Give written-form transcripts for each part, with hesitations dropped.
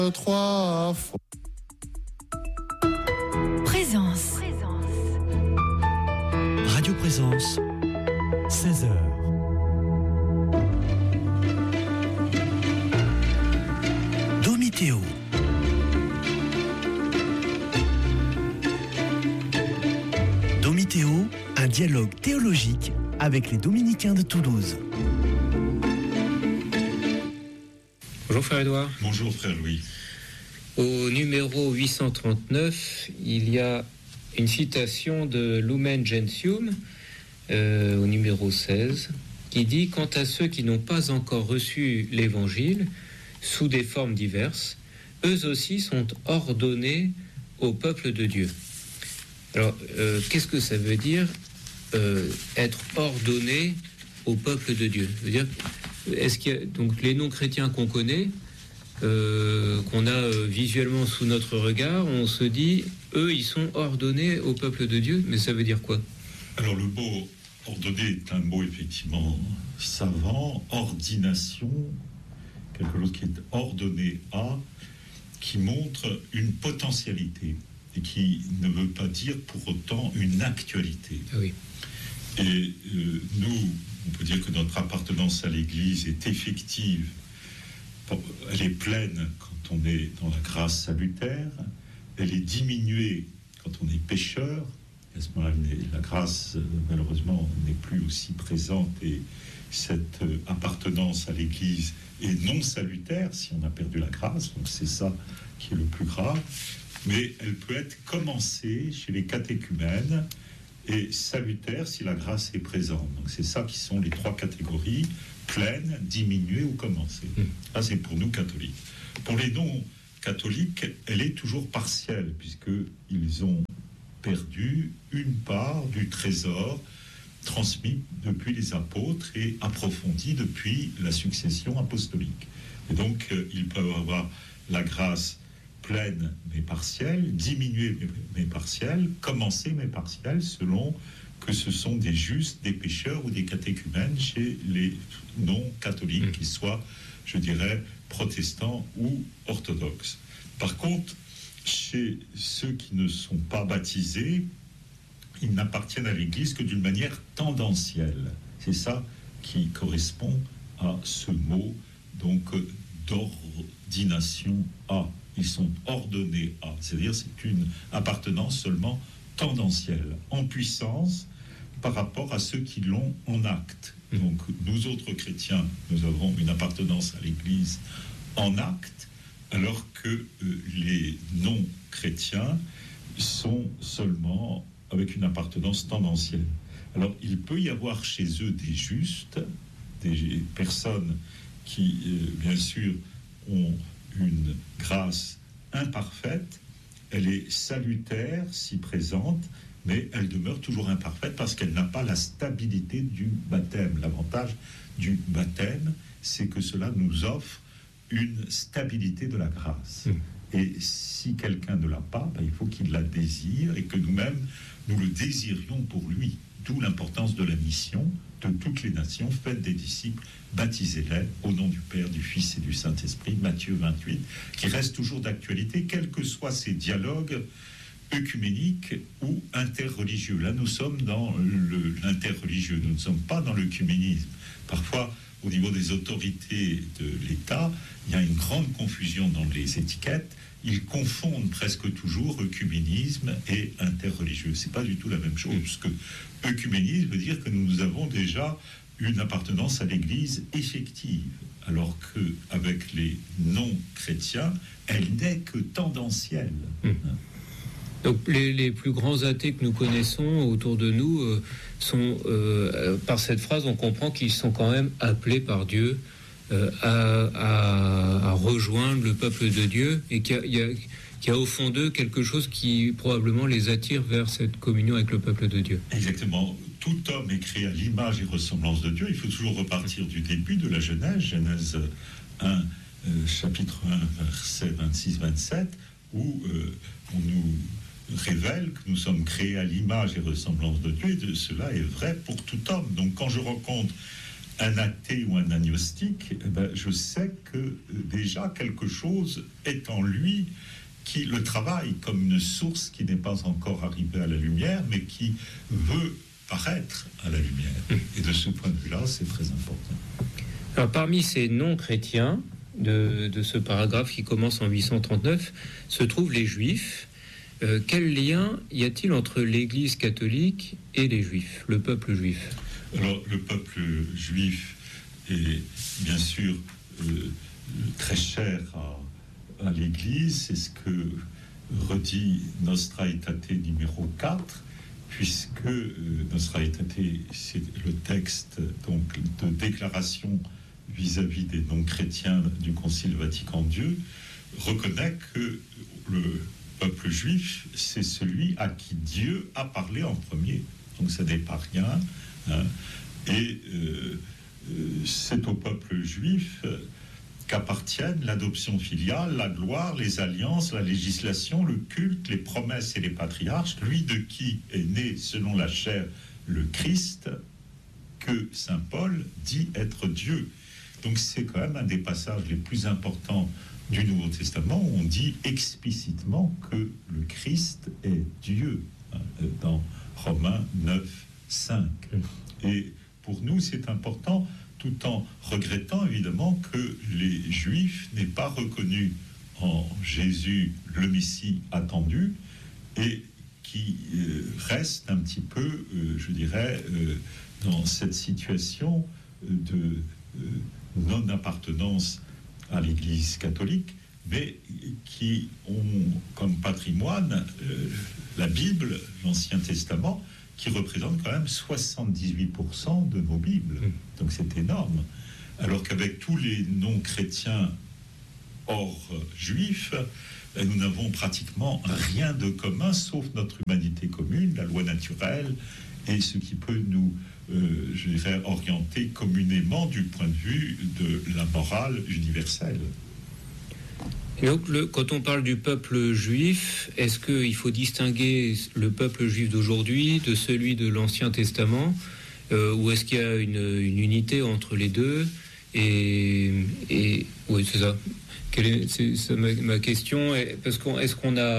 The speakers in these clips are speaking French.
Trois fois. Présence. Radio Présence, 16h. Domitéo. Domitéo, un dialogue théologique avec les dominicains de Toulouse. Bonjour frère Édouard. Bonjour frère Louis. Au numéro 839, il y a une citation de Lumen Gentium, au numéro 16, qui dit « Quant à ceux qui n'ont pas encore reçu l'Évangile, sous des formes diverses, eux aussi sont ordonnés au peuple de Dieu. » Alors, qu'est-ce que ça veut dire être ordonné au peuple de Dieu? Ça veut dire, est-ce qu'il y a donc les non-chrétiens qu'on connaît, qu'on a visuellement sous notre regard, on se dit, eux, ils sont ordonnés au peuple de Dieu, mais ça veut dire quoi? Alors le mot ordonné est un mot effectivement savant, ordination, quelque chose qui est ordonné à, qui montre une potentialité et qui ne veut pas dire pour autant une actualité. Ah oui. Et nous, on peut dire que notre appartenance à l'Église est effective. Elle est pleine quand on est dans la grâce salutaire, elle est diminuée quand on est pécheur. À ce moment-là, la grâce, malheureusement, n'est plus aussi présente et cette appartenance à l'Église est non salutaire si on a perdu la grâce. Donc c'est ça qui est le plus grave. Mais elle peut être commencée chez les catéchumènes et salutaire si la grâce est présente. Donc c'est ça qui sont les trois catégories: pleine, diminuée ou commencée. Ça, c'est pour nous catholiques. Pour les non-catholiques, elle est toujours partielle, puisqu'ils ont perdu une part du trésor transmis depuis les apôtres et approfondi depuis la succession apostolique. Et donc, ils peuvent avoir la grâce pleine mais partielle, diminuée mais partielle, commencée mais partielle, selon que ce sont des justes, des pécheurs ou des catéchumènes chez les non-catholiques, qu'ils soient, je dirais, protestants ou orthodoxes. Par contre, chez ceux qui ne sont pas baptisés, ils n'appartiennent à l'Église que d'une manière tendancielle. C'est ça qui correspond à ce mot, donc, d'ordination à. Ils sont ordonnés à. C'est-à-dire c'est une appartenance seulement tendancielle, en puissance, par rapport à ceux qui l'ont en acte. Donc, nous autres chrétiens, nous avons une appartenance à l'Église en acte, alors que les non-chrétiens sont seulement avec une appartenance tendancielle. Alors, il peut y avoir chez eux des justes, des personnes qui, bien sûr, ont une grâce imparfaite. Elle est salutaire si présente, mais elle demeure toujours imparfaite parce qu'elle n'a pas la stabilité du baptême. L'avantage du baptême, c'est que cela nous offre une stabilité de la grâce. Et si quelqu'un ne l'a pas, il faut qu'il la désire et que nous-mêmes, nous le désirions pour lui. D'où l'importance de la mission de toutes les nations. Faites des disciples, baptisez-les au nom du Père, du Fils et du Saint-Esprit, Matthieu 28, qui reste toujours d'actualité, quels que soient ces dialogues œcuméniques ou interreligieux. Là, nous sommes dans l'interreligieux, nous ne sommes pas dans l'œcuménisme. Parfois, au niveau des autorités de l'État, il y a une grande confusion dans les étiquettes. Ils confondent presque toujours œcuménisme et interreligieux. C'est pas du tout la même chose, parce que œcuménisme veut dire que nous avons déjà une appartenance à l'Église effective, alors qu'avec les non-chrétiens, elle n'est que tendancielle. Donc les plus grands athées que nous connaissons autour de nous sont, par cette phrase, on comprend qu'ils sont quand même appelés par Dieu à rejoindre le peuple de Dieu, et qu'il y a au fond d'eux quelque chose qui probablement les attire vers cette communion avec le peuple de Dieu. Exactement. Tout homme est créé à l'image et ressemblance de Dieu. Il faut toujours repartir du début de la Genèse 1, chapitre 1, versets 26-27, où on nous révèle que nous sommes créés à l'image et ressemblance de Dieu, et cela est vrai pour tout homme. Donc quand je rencontre un athée ou un agnostique, je sais que déjà quelque chose est en lui qui le travaille comme une source qui n'est pas encore arrivée à la lumière, mais qui veut paraître à la lumière. Et de ce point de vue-là, c'est très important. Alors, parmi ces non-chrétiens de ce paragraphe qui commence en 839, se trouvent les Juifs. Quel lien y a-t-il entre l'Église catholique et les Juifs, le peuple juif ? Alors, le peuple juif est bien sûr très cher à l'Église. C'est ce que redit Nostra Aetate numéro 4, puisque Nostra Aetate, c'est le texte donc, de déclaration vis-à-vis des non-chrétiens du Concile Vatican II, reconnaît que le peuple juif, c'est celui à qui Dieu a parlé en premier. Donc ça n'est pas rien. Hein. Et c'est au peuple juif qu'appartiennent l'adoption filiale, la gloire, les alliances, la législation, le culte, les promesses et les patriarches, lui de qui est né selon la chair le Christ, que saint Paul dit être Dieu. Donc c'est quand même un des passages les plus importants du Nouveau Testament où on dit explicitement que le Christ est Dieu, hein, dans Romains 9, 5. Et pour nous, c'est important, tout en regrettant évidemment que les Juifs n'aient pas reconnu en Jésus le Messie attendu et qui restent un petit peu, je dirais, dans cette situation de non-appartenance à l'Église catholique, mais qui ont comme patrimoine la Bible, l'Ancien Testament, qui représente quand même 78% de nos Bibles. Donc c'est énorme. Alors qu'avec tous les non-chrétiens hors juifs, nous n'avons pratiquement rien de commun, sauf notre humanité commune, la loi naturelle, et ce qui peut nous, je dirais, orienter communément du point de vue de la morale universelle. Et donc, quand on parle du peuple juif, est-ce qu'il faut distinguer le peuple juif d'aujourd'hui de celui de l'Ancien Testament, ou est-ce qu'il y a une unité entre les deux ? Et oui, c'est ça. C'est ma question. Parce est-ce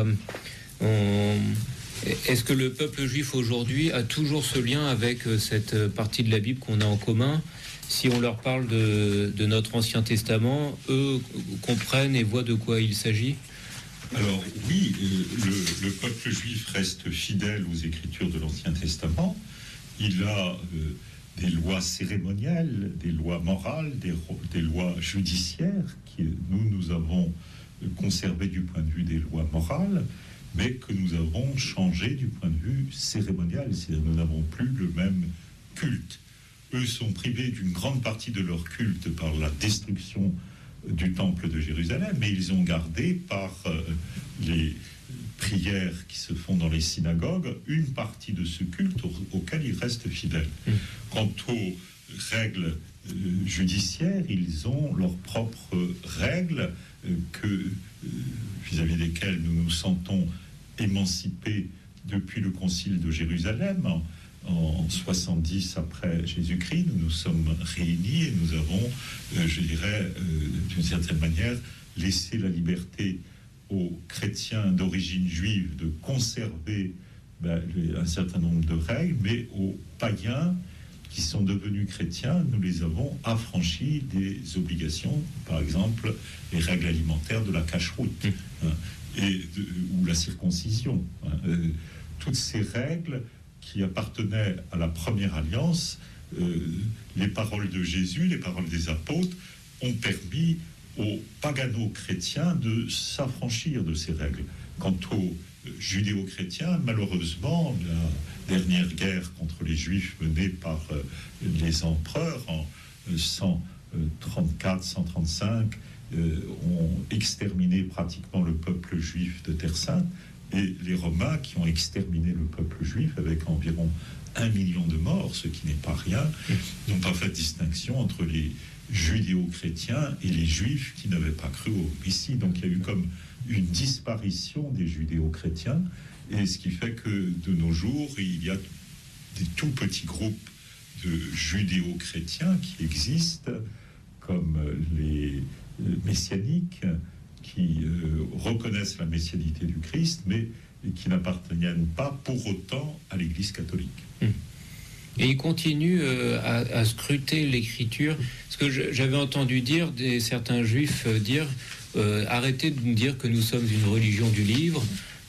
que le peuple juif aujourd'hui a toujours ce lien avec cette partie de la Bible qu'on a en commun ? Si on leur parle de notre Ancien Testament, eux comprennent et voient de quoi il s'agit ? Alors oui, le peuple juif reste fidèle aux Écritures de l'Ancien Testament. Il a des lois cérémonielles, des lois morales, des lois judiciaires que nous avons conservées du point de vue des lois morales, mais que nous avons changé du point de vue cérémonial. C'est-à-dire que nous n'avons plus le même culte. Eux sont privés d'une grande partie de leur culte par la destruction du temple de Jérusalem, mais ils ont gardé par les prières qui se font dans les synagogues une partie de ce culte auquel ils restent fidèles. Quant aux règles judiciaires, ils ont leurs propres règles vis-à-vis desquelles nous nous sentons émancipés depuis le concile de Jérusalem. En 70 après Jésus-Christ, nous nous sommes réunis et nous avons, je dirais, d'une certaine manière, laissé la liberté aux chrétiens d'origine juive de conserver un certain nombre de règles, mais aux païens qui sont devenus chrétiens, nous les avons affranchis des obligations, par exemple les règles alimentaires de la cacheroute ou la circoncision. Toutes ces règles qui appartenaient à la première alliance, les paroles de Jésus, les paroles des apôtres, ont permis aux pagano-chrétiens de s'affranchir de ces règles. Quant aux judéo-chrétiens, malheureusement, la dernière guerre contre les Juifs menée par les empereurs en 134-135 ont exterminé pratiquement le peuple juif de Terre Sainte, et les Romains qui ont exterminé le peuple juif avec environ 1 million de morts, ce qui n'est pas rien, n'ont pas fait de distinction entre les judéo-chrétiens et les juifs qui n'avaient pas cru au Messie. Donc il y a eu comme une disparition des judéo-chrétiens, et ce qui fait que de nos jours, il y a des tout petits groupes de judéo-chrétiens qui existent, comme les messianiques, qui reconnaissent la messianité du Christ, mais qui n'appartiennent pas pour autant à l'Église catholique. Et il continue à scruter l'Écriture. Parce que j'avais entendu dire certains juifs dire arrêtez de nous dire que nous sommes une religion du livre.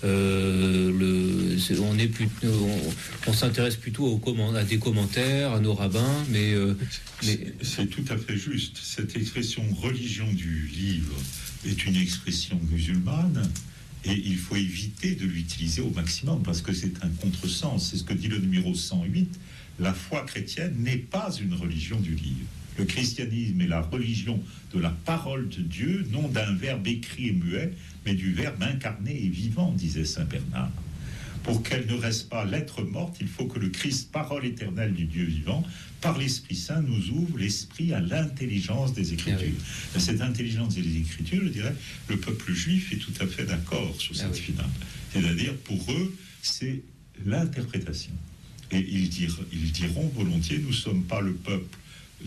On s'intéresse plutôt à des commentaires, à nos rabbins, mais c'est tout à fait juste. Cette expression religion du livre est une expression musulmane et il faut éviter de l'utiliser au maximum parce que c'est un contresens. C'est ce que dit le numéro 108. La foi chrétienne n'est pas une religion du livre. Le christianisme est la religion de la parole de Dieu, non d'un verbe écrit et muet, mais du verbe incarné et vivant, disait saint Bernard. Pour qu'elle ne reste pas lettre morte, il faut que le Christ, parole éternelle du Dieu vivant, par l'Esprit Saint, nous ouvre l'esprit à l'intelligence des Écritures. Et cette intelligence des Écritures, je dirais, le peuple juif est tout à fait d'accord sur cette finale. C'est-à-dire, pour eux, c'est l'interprétation. Et ils diront volontiers, nous ne sommes pas le peuple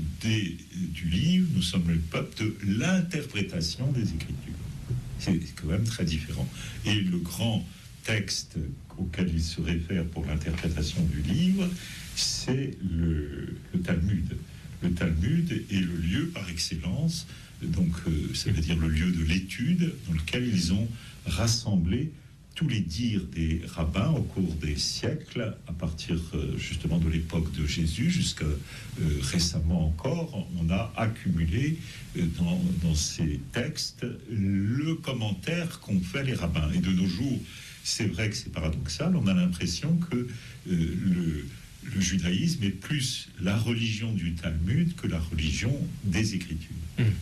du livre, nous sommes le peuple de l'interprétation des Écritures. C'est quand même très différent. Et le grand texte auquel il se réfère pour l'interprétation du livre, c'est le Talmud. Le Talmud est le lieu par excellence, donc ça veut dire le lieu de l'étude, dans lequel ils ont rassemblé tous les dires des rabbins au cours des siècles, à partir justement de l'époque de Jésus jusqu'à récemment encore, on a accumulé dans ces textes le commentaire qu'ont fait les rabbins. Et de nos jours, c'est vrai que c'est paradoxal, on a l'impression que le judaïsme est plus la religion du Talmud que la religion des Écritures.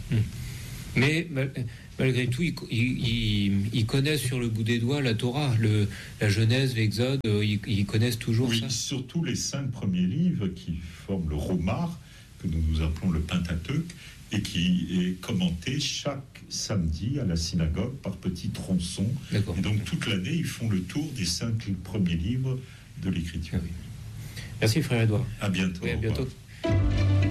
Mais malgré tout, ils connaissent sur le bout des doigts la Torah, la Genèse, l'Exode, ils connaissent toujours ça. Oui, surtout les 5 premiers livres qui forment le Romar, que nous appelons le Pentateuque, et qui est commenté chaque samedi à la synagogue par petits tronçons. D'accord. Et donc toute l'année, ils font le tour des 5 premiers livres de l'Écriture. Ah oui. Merci frère Édouard. À bientôt. Oui, à bientôt.